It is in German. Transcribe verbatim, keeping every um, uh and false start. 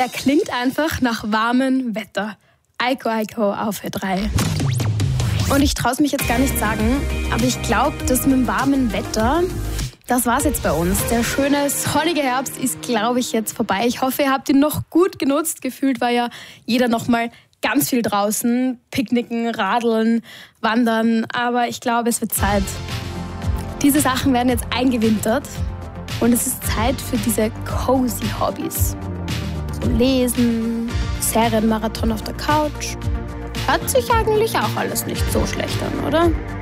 Der klingt einfach nach warmem Wetter. Eiko Eiko auf Ö drei. Und ich traue es mich jetzt gar nicht sagen, aber ich glaube, das mit dem warmen Wetter, das war's jetzt bei uns. Der schöne, sonnige Herbst ist, glaube ich, jetzt vorbei. Ich hoffe, ihr habt ihn noch gut genutzt. Gefühlt war ja jeder noch mal ganz viel draußen. Picknicken, Radeln, Wandern. Aber ich glaube, es wird Zeit. Diese Sachen werden jetzt eingewintert. Und es ist Zeit für diese cozy Hobbys. So lesen, Serienmarathon auf der Couch. Hört sich eigentlich auch alles nicht so schlecht an, oder?